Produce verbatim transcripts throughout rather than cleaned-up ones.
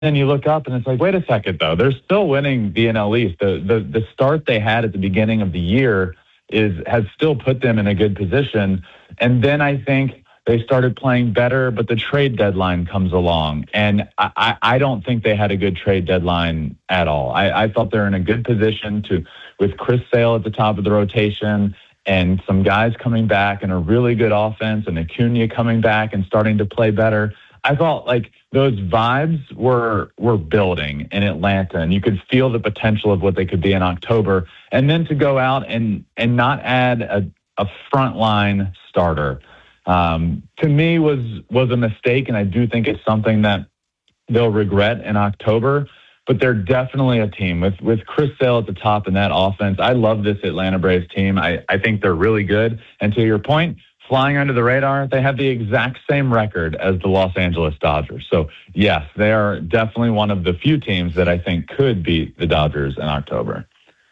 then you look up and it's like, wait a second, though. They're still winning the N L East. The, the, the start they had at the beginning of the year is has still put them in a good position. And then I think they started playing better, but the trade deadline comes along. And I, I, I don't think they had a good trade deadline at all. I, I thought they're in a good position to, with Chris Sale at the top of the rotation and some guys coming back and a really good offense and Acuna coming back and starting to play better. I thought like those vibes were were building in Atlanta, and you could feel the potential of what they could be in October. And then to go out and and not add a, a frontline starter, um, to me was was a mistake, and I do think it's something that they'll regret in October. But they're definitely a team with with Chris Sale at the top in that offense. I love this Atlanta Braves team. I, I think they're really good. And to your point, flying under the radar, they have the exact same record as the Los Angeles Dodgers. So, yes, they are definitely one of the few teams that I think could beat the Dodgers in October.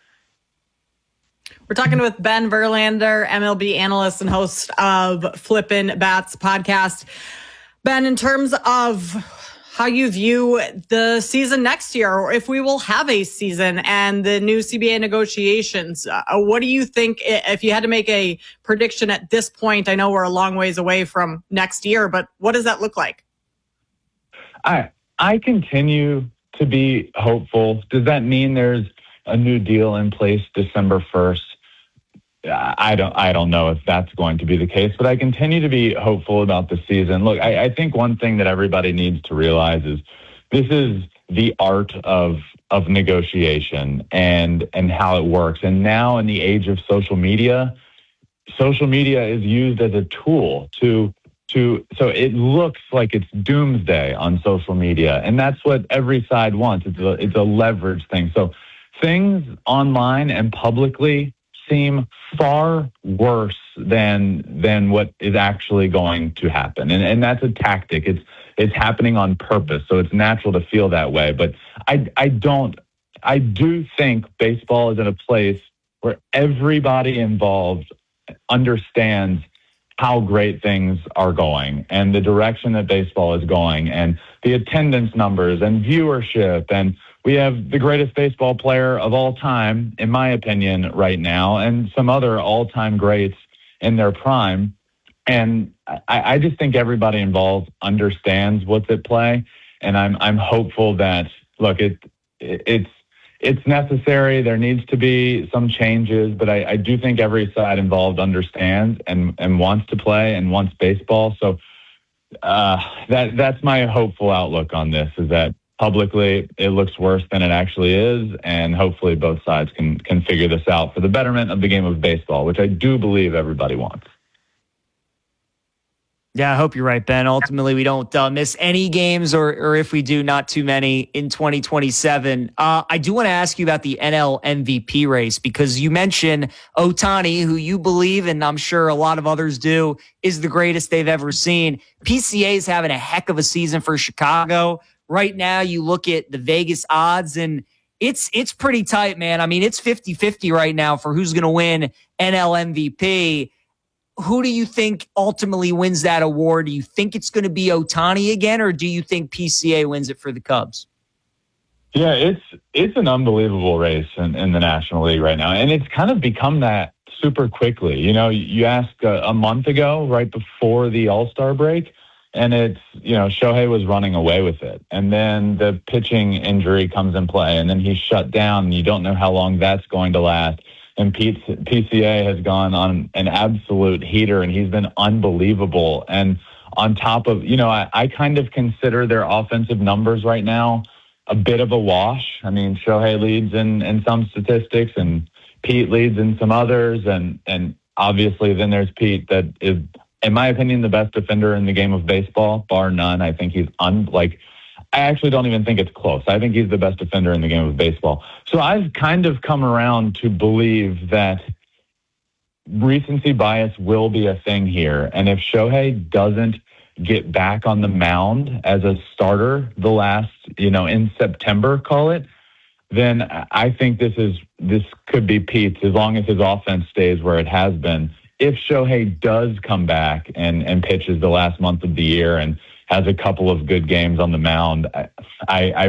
We're talking with Ben Verlander, M L B analyst and host of Flippin' Bats podcast. Ben, in terms of how you view the season next year, or if we will have a season and the new C B A negotiations, uh, what do you think if you had to make a prediction at this point? I know we're a long ways away from next year, but what does that look like? I I continue to be hopeful. Does that mean there's a new deal in place December first? I don't I don't know if that's going to be the case, but I continue to be hopeful about the season. Look, I, I think one thing that everybody needs to realize is this is the art of of negotiation and and how it works. And now in the age of social media, social media is used as a tool to to so it looks like it's doomsday on social media. And that's what every side wants. It's a it's a leverage thing. So things online and publicly seem far worse than than what is actually going to happen. And and that's a tactic. It's it's happening on purpose. So it's natural to feel that way. But I I don't I do think baseball is in a place where everybody involved understands how great things are going and the direction that baseball is going and the attendance numbers and viewership. And we have the greatest baseball player of all time, in my opinion, right now, and some other all-time greats in their prime. And I, I just think everybody involved understands what's at play. And I'm I'm hopeful that, look, it, it it's it's necessary. There needs to be some changes, but I, I do think every side involved understands and, and wants to play and wants baseball. So uh, that that's my hopeful outlook on this, is that publicly it looks worse than it actually is, and hopefully both sides can can figure this out for the betterment of the game of baseball, which I do believe everybody wants. Yeah, I hope you're right, Ben. Ultimately, we don't uh, miss any games, or or if we do, not too many in twenty twenty-seven. Uh, I do want to ask you about the N L M V P race, because you mentioned Ohtani, who you believe, and I'm sure a lot of others do, is the greatest they've ever seen. P C A is having a heck of a season for Chicago. Right now, you look at the Vegas odds, and it's it's pretty tight, man. I mean, it's fifty-fifty right now for who's going to win N L M V P. Who do you think ultimately wins that award? Do you think it's going to be Ohtani again, or do you think P C A wins it for the Cubs? Yeah, it's it's an unbelievable race in, in the National League right now, and it's kind of become that super quickly. You know, you asked a, a month ago, right before the All-Star break, and it's, you know, Shohei was running away with it. And then the pitching injury comes in play, and then he's shut down, and you don't know how long that's going to last. And P C A has gone on an absolute heater, and he's been unbelievable. And on top of, you know, I, I kind of consider their offensive numbers right now a bit of a wash. I mean, Shohei leads in, in some statistics, and Pete leads in some others. And, and obviously then there's Pete, that is, in my opinion, the best defender in the game of baseball, bar none. I think he's un, like, I actually don't even think it's close. I think he's the best defender in the game of baseball. So I've kind of come around to believe that recency bias will be a thing here. And if Shohei doesn't get back on the mound as a starter the last, you know, in September, call it, then I think this is this could be Pete's, as long as his offense stays where it has been. If Shohei does come back and, and pitches the last month of the year and has a couple of good games on the mound. I, I, I